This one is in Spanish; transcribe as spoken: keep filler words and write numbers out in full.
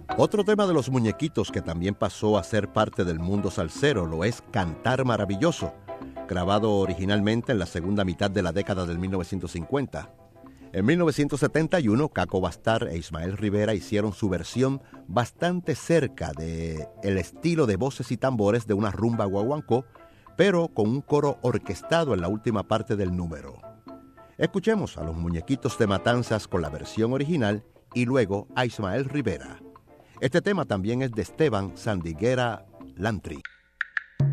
Otro tema de los muñequitos que también pasó a ser parte del mundo salsero lo es Cantar Maravilloso, grabado originalmente en la segunda mitad de la década del mil novecientos cincuenta. En mil novecientos setenta y uno, Caco Bastar e Ismael Rivera hicieron su versión bastante cerca de el estilo de voces y tambores de una rumba guaguancó, pero con un coro orquestado en la última parte del número. Escuchemos a los Muñequitos de Matanzas con la versión original y luego a Ismael Rivera. Este tema también es de Esteban Sandiguera Lantry.